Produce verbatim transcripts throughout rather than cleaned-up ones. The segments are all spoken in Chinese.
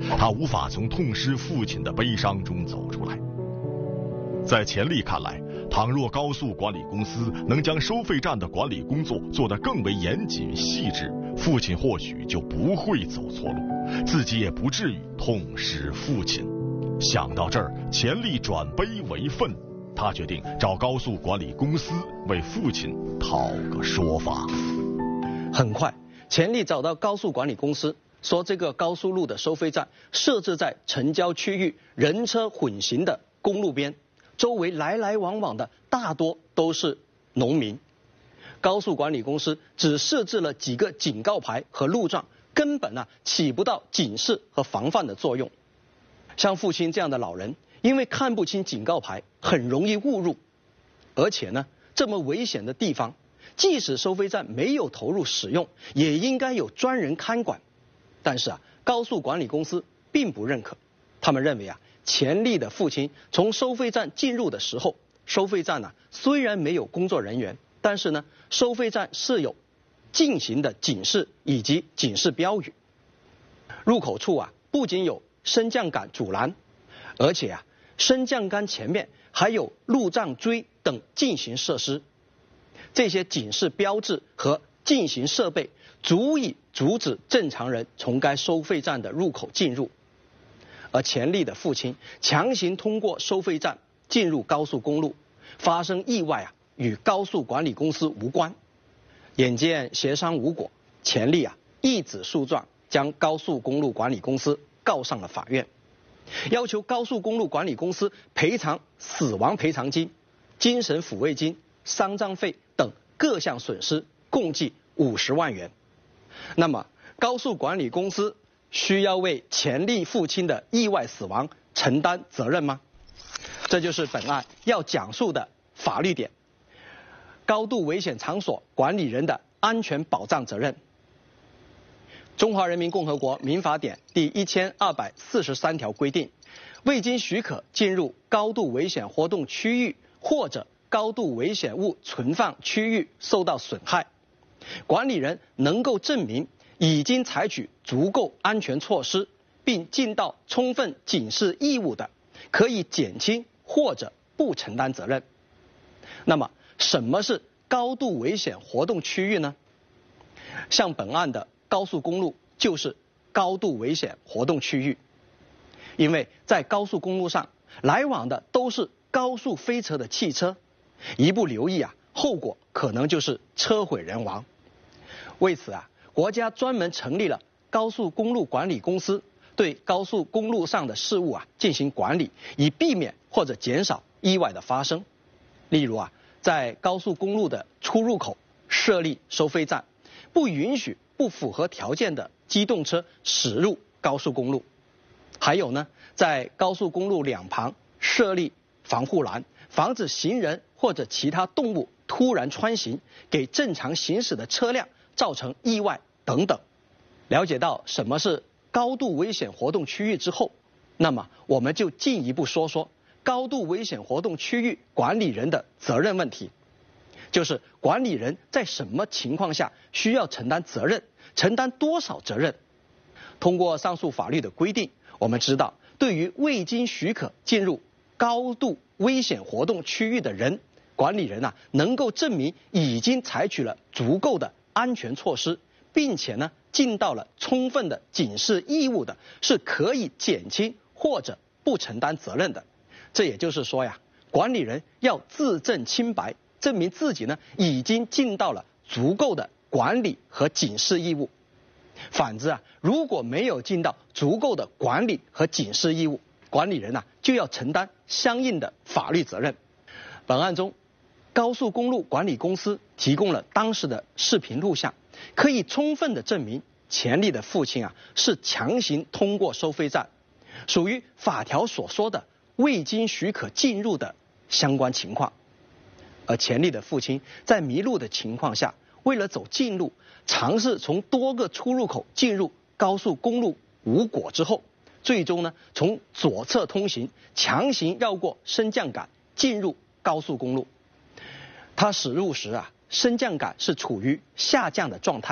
他无法从痛失父亲的悲伤中走出来。在钱丽看来，倘若高速管理公司能将收费站的管理工作做得更为严谨细致，父亲或许就不会走错路，自己也不至于痛失父亲。想到这儿，钱丽转悲为愤，他决定找高速管理公司为父亲讨个说法。 很快，钱丽找到高速管理公司，说这个高速路的收费站设置在城郊区域人车混行的公路边，周围来来往往的大多都是农民。高速管理公司只设置了几个警告牌和路障，根本啊起不到警示和防范的作用。像父亲这样的老人，因为看不清警告牌，很容易误入。而且呢，这么危险的地方，即使收费站没有投入使用，也应该有专人看管。但是啊，高速管理公司并不认可，他们认为啊，钱丽的父亲从收费站进入的时候，收费站啊虽然没有工作人员，但是呢，收费站设有进行的警示以及警示标语。入口处啊，不仅有升降杆阻拦，而且啊，升降杆前面还有路障锥等进行设施。这些警示标志和进行设备足以阻止正常人从该收费站的入口进入。而钱丽的父亲强行通过收费站进入高速公路，发生意外啊，与高速管理公司无关。眼见协商无果，钱丽啊一纸诉状将高速公路管理公司告上了法院，要求高速公路管理公司赔偿死亡赔偿金、精神抚慰金、丧葬费等各项损失，共计五十万元。那么，高速管理公司需要为钱丽父亲的意外死亡承担责任吗？这就是本案要讲述的法律点：高度危险场所管理人的安全保障责任。中华人民共和国民法典第一千二百四十三条规定，未经许可进入高度危险活动区域或者高度危险物存放区域受到损害，管理人能够证明已经采取足够安全措施，并尽到充分警示义务的，可以减轻或者不承担责任。那么，什么是高度危险活动区域呢？像本案的高速公路就是高度危险活动区域，因为在高速公路上来往的都是高速飞驰的汽车，一不留意啊，后果可能就是车毁人亡。为此啊，国家专门成立了高速公路管理公司，对高速公路上的事务啊进行管理，以避免或者减少意外的发生。例如啊，在高速公路的出入口设立收费站，不允许不符合条件的机动车驶入高速公路。还有呢，在高速公路两旁设立防护栏，防止行人或者其他动物突然穿行，给正常行驶的车辆造成意外等等。了解到什么是高度危险活动区域之后，那么我们就进一步说说高度危险活动区域管理人的责任问题，就是管理人在什么情况下需要承担责任，承担多少责任。通过上述法律的规定，我们知道，对于未经许可进入高度危险活动区域的人，管理人啊能够证明已经采取了足够的安全措施，并且呢尽到了充分的警示义务的，是可以减轻或者不承担责任的。这也就是说呀，管理人要自证清白，证明自己呢已经尽到了足够的管理和警示义务。反之啊，如果没有尽到足够的管理和警示义务，管理人啊就要承担相应的法律责任。本案中，高速公路管理公司提供了当时的视频录像，可以充分的证明钱丽的父亲啊是强行通过收费站，属于法条所说的未经许可进入的相关情况。而钱丽的父亲在迷路的情况下，为了走近路，尝试从多个出入口进入高速公路无果之后，最终呢从左侧通行，强行绕过升降杆进入高速公路。他驶入时啊，升降杆是处于下降的状态，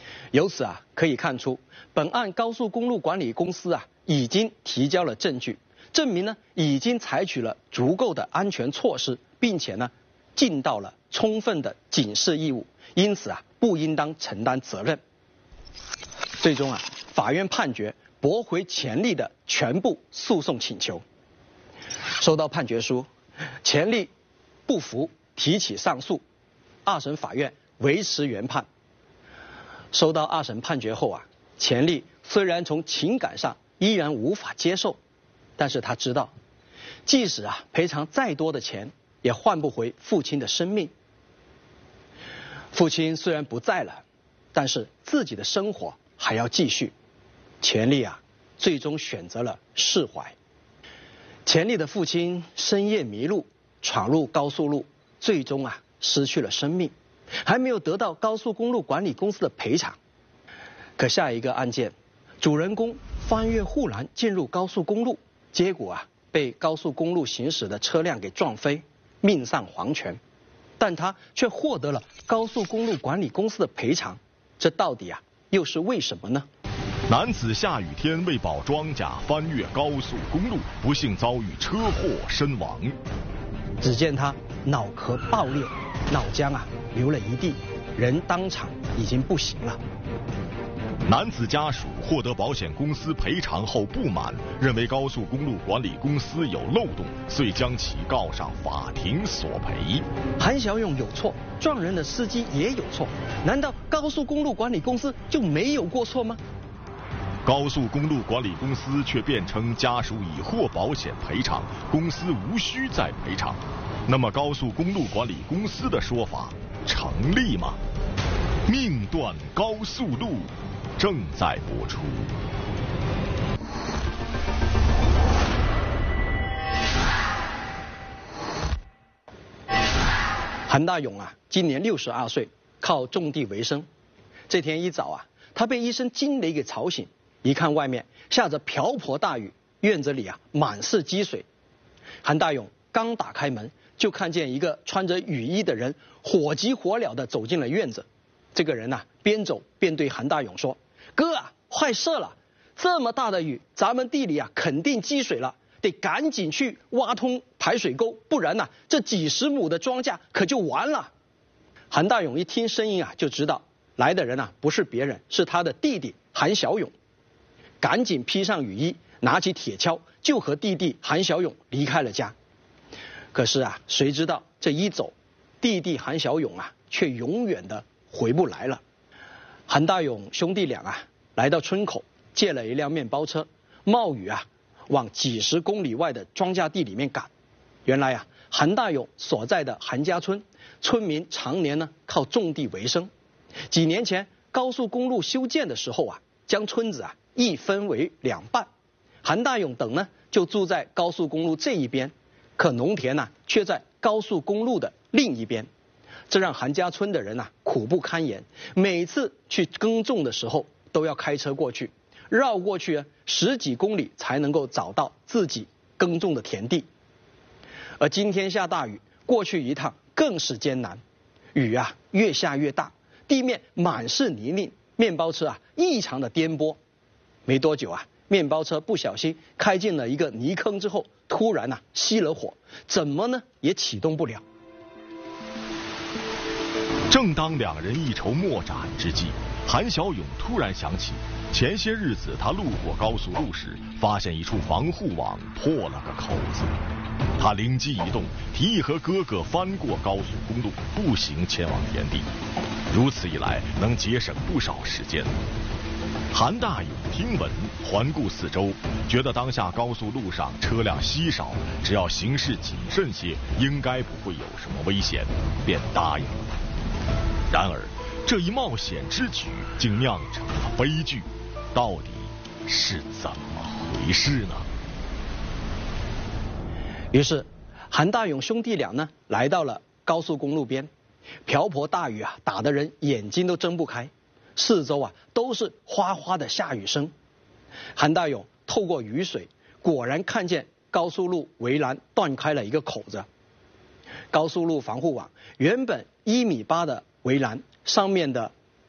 由此啊，可以看出，本案高速公路管理公司啊已经提交了证据，证明呢已经采取了足够的安全措施，并且呢尽到了充分的警示义务，因此啊不应当承担责任。最终啊，法院判决驳回钱丽的全部诉讼请求。收到判决书，钱丽不服，提起上诉，二审法院维持原判。收到二审判决后啊，钱丽虽然从情感上依然无法接受，但是他知道，即使啊赔偿再多的钱，也换不回父亲的生命。父亲虽然不在了，但是自己的生活还要继续。钱丽啊，最终选择了释怀。钱丽的父亲深夜迷路，闯入高速路，最终啊失去了生命，还没有得到高速公路管理公司的赔偿。可下一个案件，主人公翻越护栏进入高速公路，结果啊被高速公路行驶的车辆给撞飞，命丧黄泉，但他却获得了高速公路管理公司的赔偿，这到底啊又是为什么呢？ 男子下雨天为保庄稼翻越高速公路，不幸遭遇车祸身亡。 只见他脑壳爆裂，脑浆啊流了一地，人当场已经不行了。 男子家属获得保险公司赔偿后不满，认为高速公路管理公司有漏洞，遂将其告上法庭索赔。 韩小勇有错，撞人的司机也有错，难道高速公路管理公司就没有过错吗？ 高速公路管理公司却辩称家属已获保险赔偿，公司无需再赔偿。那么高速公路管理公司的说法成立吗？命断高速路正在播出。 韩大勇啊，今年六十二岁，靠种地为生。这天一早啊，他被一声惊雷给吵醒，一看外面下着瓢泼大雨，院子里啊满是积水。韩大勇刚打开门，就看见一个穿着雨衣的人火急火燎地走进了院子。这个人呐、啊，边走边对韩大勇说：“哥啊，坏事了！这么大的雨，咱们地里啊肯定积水了，得赶紧去挖通排水沟，不然呐、啊，这几十亩的庄稼可就完了。”韩大勇一听声音啊，就知道来的人啊不是别人，是他的弟弟韩小勇。赶紧披上雨衣，拿起铁锹，就和弟弟韩小勇离开了家。可是啊，谁知道这一走，弟弟韩小勇啊，却永远的回不来了。韩大勇兄弟俩啊，来到村口，借了一辆面包车，冒雨啊，往几十公里外的庄稼地里面赶。原来啊，韩大勇所在的韩家村，村民常年呢靠种地为生。几年前高速公路修建的时候啊，将村子啊一分为两半，韩大勇等呢就住在高速公路这一边，可农田呢、啊、却在高速公路的另一边，这让韩家村的人啊苦不堪言。每次去耕种的时候都要开车过去，绕过去啊十几公里才能够找到自己耕种的田地。而今天下大雨，过去一趟更是艰难，雨啊越下越大，地面满是泥泞，面包车啊异常的颠簸。没多久啊，面包车不小心开进了一个泥坑之后，突然啊熄了火，怎么呢也启动不了。 正当两人一筹莫展之际，韩小勇突然想起，前些日子他路过高速路时，发现一处防护网破了个口子。他灵机一动，提议和哥哥翻过高速公路，步行前往田地。如此一来，能节省不少时间。韩大勇听闻，环顾四周，觉得当下高速路上车辆稀少，只要行事谨慎些，应该不会有什么危险，便答应了。然而，这一冒险之举竟酿成了悲剧，到底是怎么回事呢？ 于是，韩大勇兄弟俩呢来到了高速公路边，瓢泼大雨啊，打得人眼睛都睁不开。四周啊都是哗哗的下雨声。韩大勇透过雨水，果然看见高速路围栏断开了一个口子。高速路防护网原本一米八的围栏上面的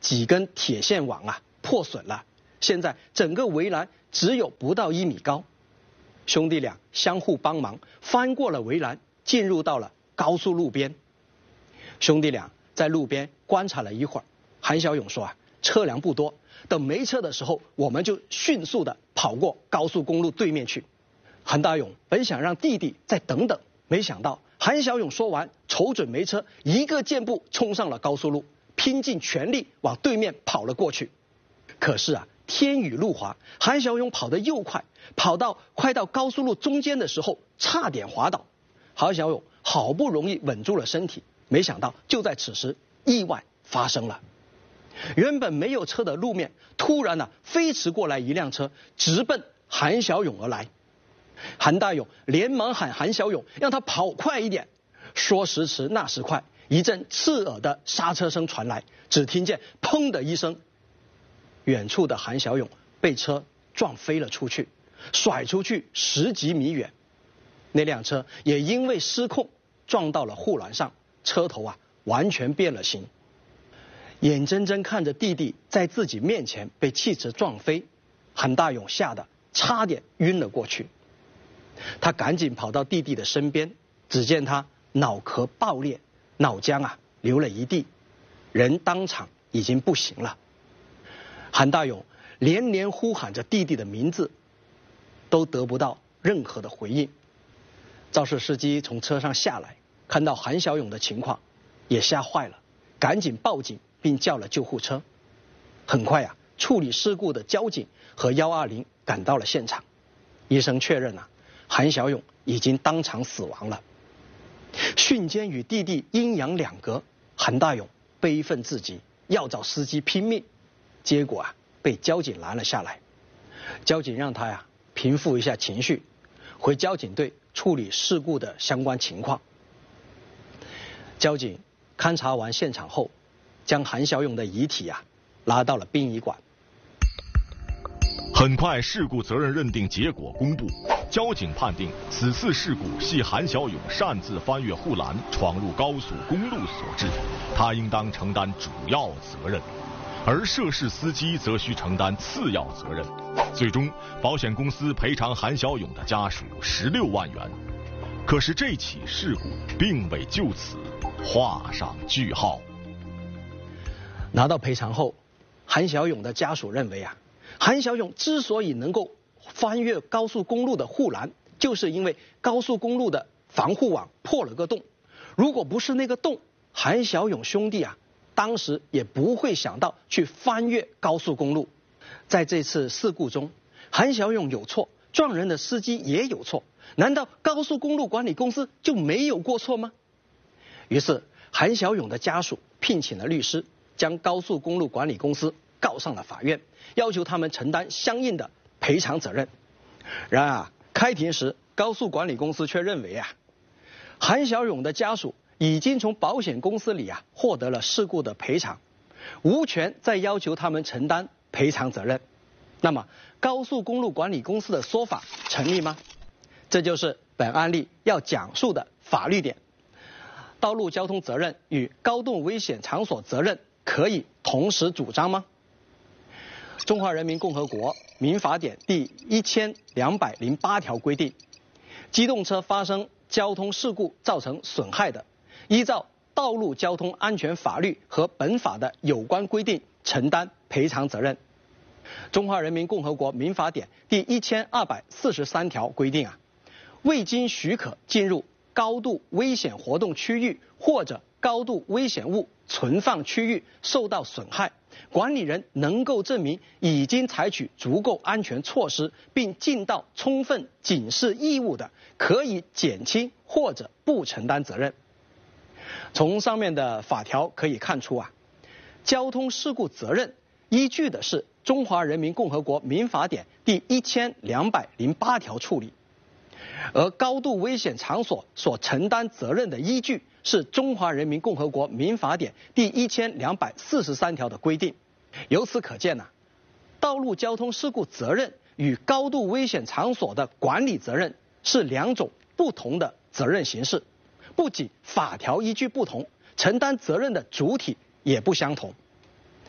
几根铁线网啊破损了，现在整个围栏只有不到一米高。兄弟俩相互帮忙，翻过了围栏，进入到了高速路边。兄弟俩在路边观察了一会儿，韩小勇说啊，车辆不多，等没车的时候，我们就迅速的跑过高速公路对面去。韩大勇本想让弟弟再等等，没想到韩小勇说完，瞅准没车，一个箭步冲上了高速路，拼尽全力往对面跑了过去。可是啊，天雨路滑，韩小勇跑得又快，跑到快到高速路中间的时候，差点滑倒。韩小勇好不容易稳住了身体，没想到就在此时，意外发生了。原本没有车的路面，突然啊飞驰过来一辆车，直奔韩小勇而来。韩大勇连忙喊韩小勇让他跑快一点，说时迟那时快，一阵刺耳的刹车声传来，只听见砰的一声，远处的韩小勇被车撞飞了出去，甩出去十几米远。那辆车也因为失控撞到了护栏上，车头啊完全变了形。眼睁睁看着弟弟在自己面前被汽车撞飞，韩大勇吓得差点晕了过去。他赶紧跑到弟弟的身边，只见他脑壳爆裂，脑浆啊流了一地，人当场已经不行了。韩大勇连连呼喊着弟弟的名字，都得不到任何的回应。肇事司机从车上下来，看到韩小勇的情况，也吓坏了，赶紧报警并叫了救护车。很快啊，处理事故的交警和一二零赶到了现场，医生确认啊，韩小勇已经当场死亡了。瞬间与弟弟阴阳两隔，韩大勇悲愤至极，要找司机拼命，结果啊被交警拦了下来。交警让他呀平复一下情绪，回交警队处理事故的相关情况。交警勘察完现场后，将韩小勇的遗体啊拉到了殡仪馆。 很快，事故责任认定结果公布，交警判定此次事故系韩小勇擅自翻越护栏闯入高速公路所致，他应当承担主要责任，而涉事司机则需承担次要责任。最终，保险公司赔偿韩小勇的家属十六万元。可是这起事故并未就此画上句号。 拿到赔偿后，韩小勇的家属认为啊，韩小勇之所以能够翻越高速公路的护栏，就是因为高速公路的防护网破了个洞。如果不是那个洞，韩小勇兄弟啊，当时也不会想到去翻越高速公路。在这次事故中，韩小勇有错，撞人的司机也有错，难道高速公路管理公司就没有过错吗？于是韩小勇的家属聘请了律师，将高速公路管理公司告上了法院，要求他们承担相应的赔偿责任。然而开庭时，高速管理公司却认为啊，韩小勇的家属已经从保险公司里啊获得了事故的赔偿，无权再要求他们承担赔偿责任。那么高速公路管理公司的说法成立吗？这就是本案例要讲述的法律点。道路交通责任与高度危险场所责任可以同时主张吗？中华人民共和国民法典第一千两百零八条规定，机动车发生交通事故造成损害的，依照道路交通安全法律和本法的有关规定承担赔偿责任。中华人民共和国民法典第一千二百四十三条规定啊，未经许可进入高度危险活动区域或者高度危险物存放区域受到损害，管理人能够证明已经采取足够安全措施并尽到充分警示义务的，可以减轻或者不承担责任。从上面的法条可以看出啊，交通事故责任依据的是中华人民共和国民法典第一千两百零八条处理，而高度危险场所所承担责任的依据是中华人民共和国民法典第一千两百四十三条的规定。由此可见呢、啊，道路交通事故责任与高度危险场所的管理责任是两种不同的责任形式，不仅法条依据不同，承担责任的主体也不相同。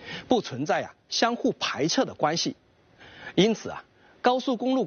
不存在啊相互排斥的关系。因此啊，高速公路